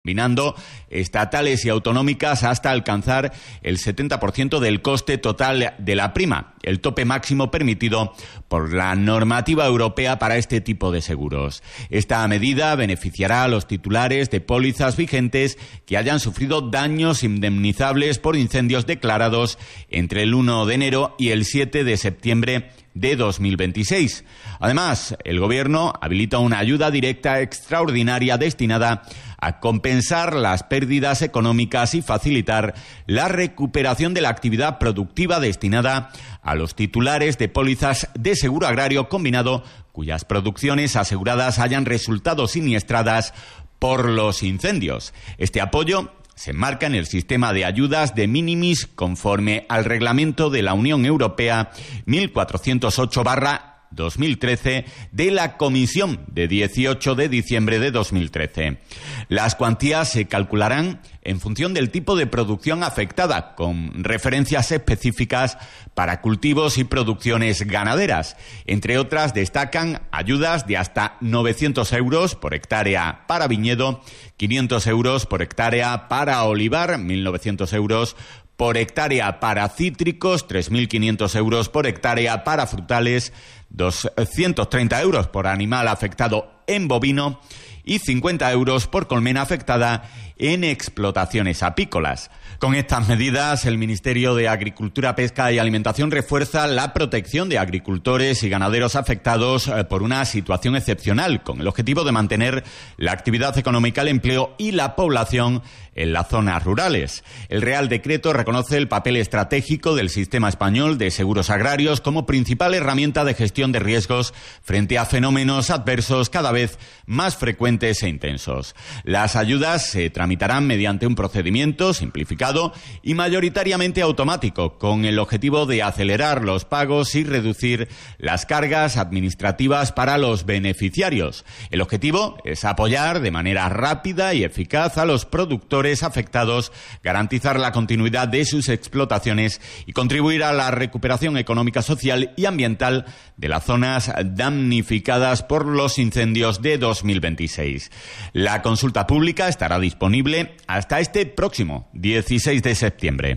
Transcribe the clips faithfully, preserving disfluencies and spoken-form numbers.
combinando estatales y autonómicas hasta alcanzar el setenta por ciento del coste total de la prima, el tope máximo permitido por la normativa europea para este tipo de seguros. Esta medida beneficiará a los titulares de pólizas vigentes que hayan sufrido daños indemnizables por incendios declarados entre el uno de enero y el siete de septiembre de dos mil veintiséis. Además, el Gobierno habilita una ayuda directa extraordinaria destinada a compensar las pérdidas económicas y facilitar la recuperación de la actividad productiva destinada a los titulares de pólizas de seguro agrario combinado cuyas producciones aseguradas hayan resultado siniestradas por los incendios. Este apoyo se enmarca en el sistema de ayudas de minimis conforme al reglamento de la Unión Europea mil cuatrocientos ocho barra dos mil trece de la Comisión de dieciocho de diciembre de dos mil trece. Las cuantías se calcularán en función del tipo de producción afectada, con referencias específicas para cultivos y producciones ganaderas. Entre otras, destacan ayudas de hasta novecientos euros por hectárea para viñedo, quinientos euros por hectárea para olivar, mil novecientos euros por hectárea para cítricos, tres mil quinientos euros por hectárea para frutales, doscientos treinta euros por animal afectado en bovino y cincuenta euros por colmena afectada en explotaciones apícolas. Con estas medidas, el Ministerio de Agricultura, Pesca y Alimentación refuerza la protección de agricultores y ganaderos afectados por una situación excepcional, con el objetivo de mantener la actividad económica, el empleo y la población en las zonas rurales. El Real Decreto reconoce el papel estratégico del sistema español de seguros agrarios como principal herramienta de gestión de riesgos frente a fenómenos adversos cada vez más frecuentes e intensos. Las ayudas se tramitarán mediante un procedimiento simplificado y mayoritariamente automático, con el objetivo de acelerar los pagos y reducir las cargas administrativas para los beneficiarios. El objetivo es apoyar de manera rápida y eficaz a los productores afectados, garantizar la continuidad de sus explotaciones y contribuir a la recuperación económica, social y ambiental de las zonas damnificadas por los incendios de dos mil veintiséis. La consulta pública estará disponible hasta este próximo dieciséis de septiembre.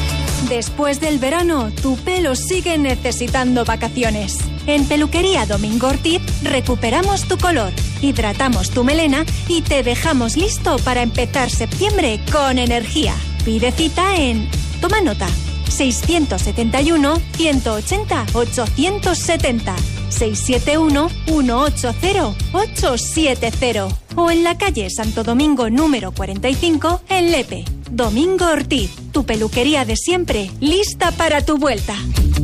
Después del verano, tu pelo sigue necesitando vacaciones. En Peluquería Domingo Ortiz recuperamos tu color, hidratamos tu melena y te dejamos listo para empezar septiembre con energía. Pide cita en... Toma nota. seiscientos setenta y uno, ciento ochenta, ochocientos setenta. seiscientos setenta y uno, ciento ochenta, ochocientos setenta. O en la calle Santo Domingo número cuarenta y cinco, en Lepe. Domingo Ortiz, tu peluquería de siempre, lista para tu vuelta.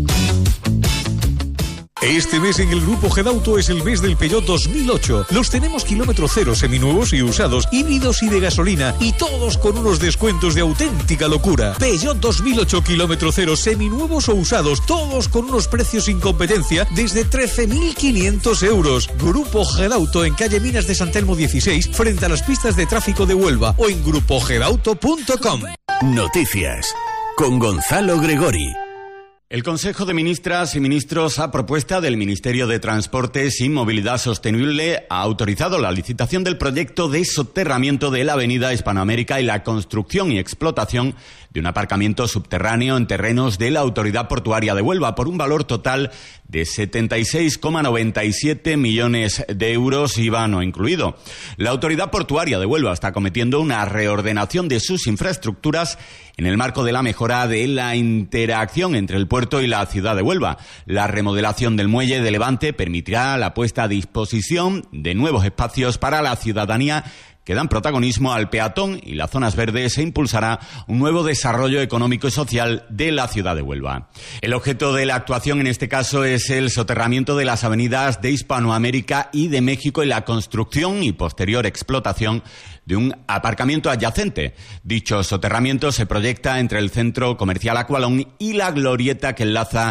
Este mes en el Grupo Gedauto es el mes del Peugeot dos mil ocho. Los tenemos kilómetro cero, seminuevos y usados, híbridos y de gasolina, y todos con unos descuentos de auténtica locura. Peugeot dos mil ocho kilómetro cero, seminuevos o usados, todos con unos precios sin competencia desde trece mil quinientos euros. Grupo Gedauto en calle Minas de San Telmo dieciséis, frente a las pistas de tráfico de Huelva, o en grupo gedauto punto com. Noticias con Gonzalo Gregori. El Consejo de Ministras y Ministros, a propuesta del Ministerio de Transportes y Movilidad Sostenible, ha autorizado la licitación del proyecto de soterramiento de la avenida Hispanoamérica y la construcción y explotación de un aparcamiento subterráneo en terrenos de la Autoridad Portuaria de Huelva por un valor total de setenta y seis coma noventa y siete millones de euros, I V A no incluido. La Autoridad Portuaria de Huelva está cometiendo una reordenación de sus infraestructuras en el marco de la mejora de la interacción entre el puerto y la ciudad de Huelva. La remodelación del muelle de Levante permitirá la puesta a disposición de nuevos espacios para la ciudadanía que dan protagonismo al peatón y las zonas verdes, e impulsará un nuevo desarrollo económico y social de la ciudad de Huelva. El objeto de la actuación en este caso es el soterramiento de las avenidas de Hispanoamérica y de México y la construcción y posterior explotación de un aparcamiento adyacente. Dicho soterramiento se proyecta entre el centro comercial Aqualón y la glorieta que enlaza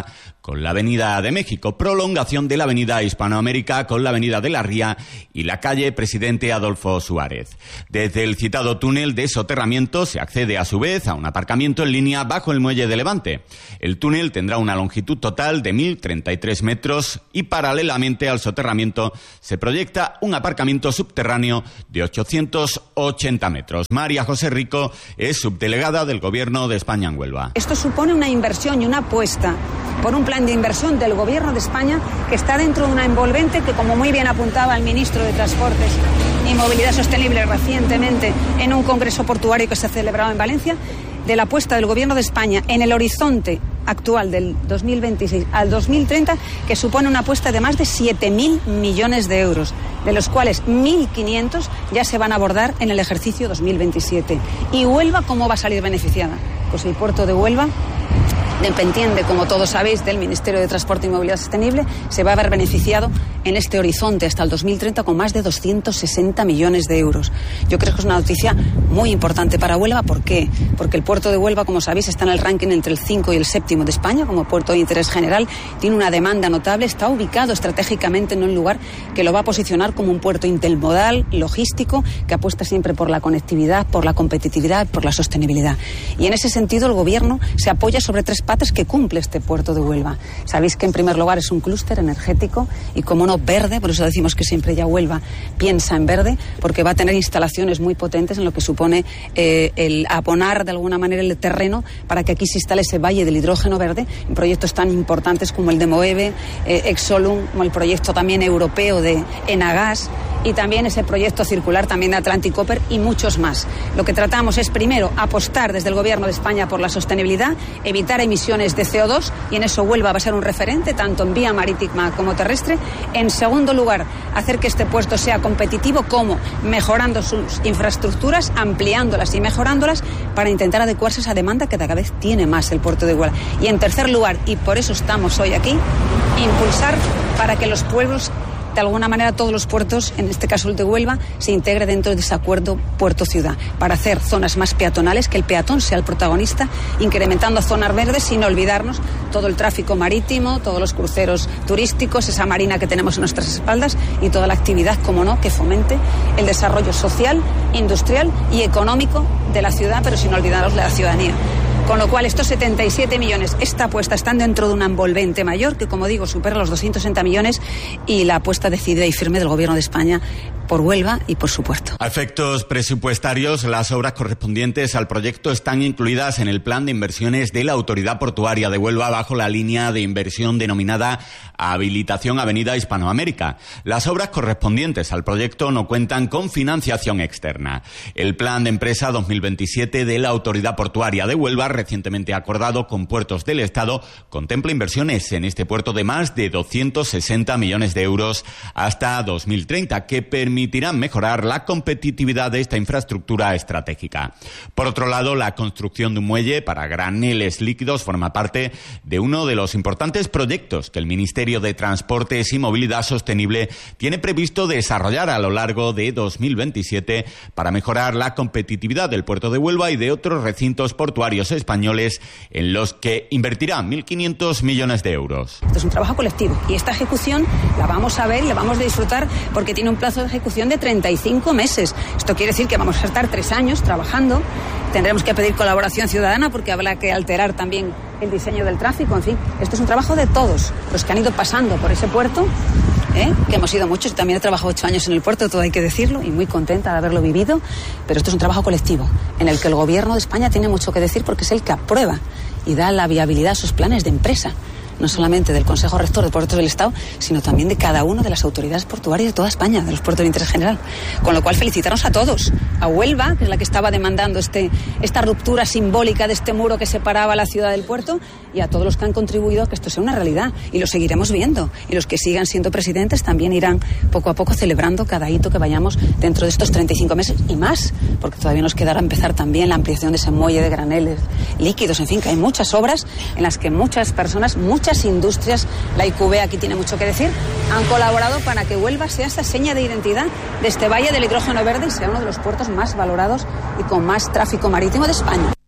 con la Avenida de México, prolongación de la Avenida Hispanoamérica con la Avenida de la Ría y la calle Presidente Adolfo Suárez. Desde el citado túnel de soterramiento se accede a su vez a un aparcamiento en línea bajo el muelle de Levante. El túnel tendrá una longitud total de mil treinta y tres metros y paralelamente al soterramiento se proyecta un aparcamiento subterráneo de ochocientos ochenta metros. María José Rico es subdelegada del Gobierno de España en Huelva. Esto supone una inversión y una apuesta por un plan de inversión del Gobierno de España que está dentro de una envolvente que, como muy bien apuntaba el ministro de Transportes y Movilidad Sostenible recientemente en un congreso portuario que se ha celebrado en Valencia, de la apuesta del Gobierno de España en el horizonte actual del dos mil veintiséis al dos mil treinta, que supone una apuesta de más de siete mil millones de euros, de los cuales mil quinientos ya se van a abordar en el ejercicio dos mil veintisiete. ¿Y Huelva cómo va a salir beneficiada? Pues el puerto de Huelva, dependiente, como todos sabéis, del Ministerio de Transporte y Movilidad Sostenible, se va a ver beneficiado en este horizonte hasta el dos mil treinta con más de doscientos sesenta millones de euros. Yo creo que es una noticia muy importante para Huelva. ¿Por qué? Porque el puerto de Huelva, como sabéis, está en el ranking entre el cinco y el séptimo de España como puerto de interés general. Tiene una demanda notable, está ubicado estratégicamente en un lugar que lo va a posicionar como un puerto intermodal, logístico, que apuesta siempre por la conectividad, por la competitividad, por la sostenibilidad. Y en ese sentido el Gobierno se apoya sobre tres patas que cumple este puerto de Huelva. Sabéis que en primer lugar es un clúster energético y, como no, verde, por eso decimos que siempre ya Huelva piensa en verde, porque va a tener instalaciones muy potentes en lo que supone eh, el abonar de alguna manera el terreno para que aquí se instale ese valle del hidrógeno verde en proyectos tan importantes como el de Moeve, eh, Exolum, como el proyecto también europeo de Enagas y también ese proyecto circular también de Atlantic Copper y muchos más. Lo que tratamos es, primero, apostar desde el Gobierno de España por la sostenibilidad, evitar emisiones de C O dos, y en eso Huelva va a ser un referente tanto en vía marítima como terrestre. En segundo lugar, hacer que este puerto sea competitivo, como mejorando sus infraestructuras, ampliándolas y mejorándolas para intentar adecuarse a esa demanda que cada vez tiene más el puerto de Huelva. Y en tercer lugar, y por eso estamos hoy aquí, impulsar para que los pueblos, de alguna manera todos los puertos, en este caso el de Huelva, se integre dentro de ese acuerdo puerto-ciudad, para hacer zonas más peatonales, que el peatón sea el protagonista, incrementando zonas verdes sin olvidarnos todo el tráfico marítimo, todos los cruceros turísticos, esa marina que tenemos en nuestras espaldas y toda la actividad, como no, que fomente el desarrollo social, industrial y económico de la ciudad, pero sin olvidarnos de la ciudadanía. Con lo cual, estos setenta y siete millones, esta apuesta, están dentro de una envolvente mayor que, como digo, supera los doscientos sesenta millones, y la apuesta decidida y firme del Gobierno de España por Huelva y por su puerto. A efectos presupuestarios, las obras correspondientes al proyecto están incluidas en el plan de inversiones de la Autoridad Portuaria de Huelva bajo la línea de inversión denominada Habilitación Avenida Hispanoamérica. Las obras correspondientes al proyecto no cuentan con financiación externa. El plan de empresa dos mil veintisiete de la Autoridad Portuaria de Huelva, recientemente acordado con Puertos del Estado, contempla inversiones en este puerto de más de doscientos sesenta millones de euros hasta dos mil treinta, que permitirán mejorar la competitividad de esta infraestructura estratégica. Por otro lado, la construcción de un muelle para graneles líquidos forma parte de uno de los importantes proyectos que el Ministerio de Transportes y Movilidad Sostenible tiene previsto desarrollar a lo largo de dos mil veintisiete para mejorar la competitividad del puerto de Huelva y de otros recintos portuarios españoles, en los que invertirá mil quinientos millones de euros. Esto es un trabajo colectivo y esta ejecución la vamos a ver y la vamos a disfrutar porque tiene un plazo de ejecución de treinta y cinco meses. Esto quiere decir que vamos a estar tres años trabajando. Tendremos que pedir colaboración ciudadana porque habrá que alterar también el diseño del tráfico. En fin, esto es un trabajo de todos los que han ido pasando por ese puerto, ¿eh? que hemos sido muchos. También he trabajado ocho años en el puerto, todo hay que decirlo, y muy contenta de haberlo vivido. Pero esto es un trabajo colectivo en el que el Gobierno de España tiene mucho que decir porque es el que aprueba y da la viabilidad a sus planes de empresa. No solamente del Consejo Rector de Puertos del Estado, sino también de cada una de las autoridades portuarias de toda España, de los puertos de interés general. Con lo cual, felicitarnos a todos. A Huelva, que es la que estaba demandando este, esta ruptura simbólica de este muro que separaba la ciudad del puerto, y a todos los que han contribuido a que esto sea una realidad. Y lo seguiremos viendo. Y los que sigan siendo presidentes también irán poco a poco celebrando cada hito que vayamos dentro de estos treinta y cinco meses y más, porque todavía nos quedará empezar también la ampliación de ese muelle de graneles líquidos. En fin, que hay muchas obras en las que muchas personas, muchas Muchas industrias, la I Q B aquí tiene mucho que decir, han colaborado para que Huelva sea esa seña de identidad de este valle del hidrógeno verde y sea uno de los puertos más valorados y con más tráfico marítimo de España.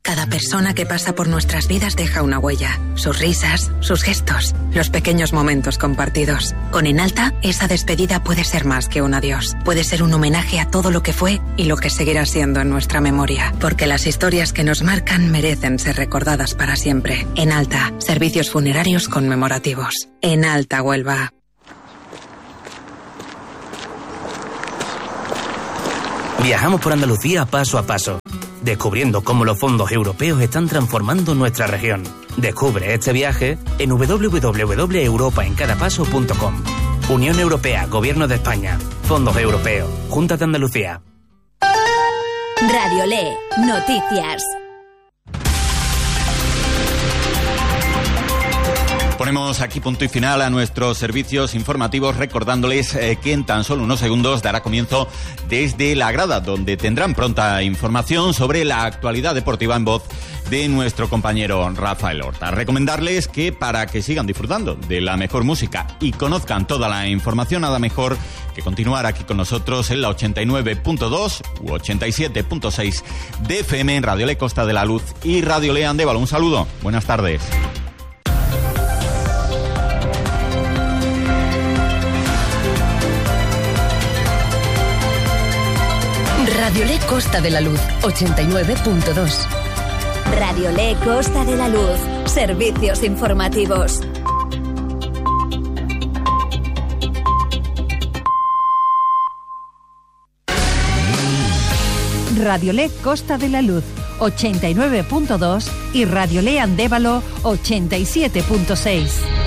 Cada persona que pasa por nuestras vidas deja una huella. Sus risas, sus gestos, los pequeños momentos compartidos. Con Enalta, esa despedida puede ser más que un adiós. Puede ser un homenaje a todo lo que fue y lo que seguirá siendo en nuestra memoria. Porque las historias que nos marcan merecen ser recordadas para siempre. Enalta, servicios funerarios conmemorativos. Enalta Huelva. Viajamos por Andalucía paso a paso, descubriendo cómo los fondos europeos están transformando nuestra región. Descubre este viaje en doble u doble u doble u punto europa en cada paso punto com. Unión Europea, Gobierno de España, Fondos Europeos, Junta de Andalucía. Radiolé, noticias. Ponemos aquí punto y final a nuestros servicios informativos, recordándoles eh, que en tan solo unos segundos dará comienzo Desde la Grada, donde tendrán pronta información sobre la actualidad deportiva en voz de nuestro compañero Rafael Horta. Recomendarles que para que sigan disfrutando de la mejor música y conozcan toda la información, nada mejor que continuar aquí con nosotros en la ochenta y nueve punto dos u ochenta y siete punto seis de F M en Radiolé Costa de la Luz y Radiolé Andévalo. Un saludo, buenas tardes. Radiolé Costa de la Luz, ochenta y nueve punto dos. Radiolé Costa de la Luz, servicios informativos. Radiolé Costa de la Luz, ochenta y nueve punto dos y Radiolé Andévalo, ochenta y siete punto seis.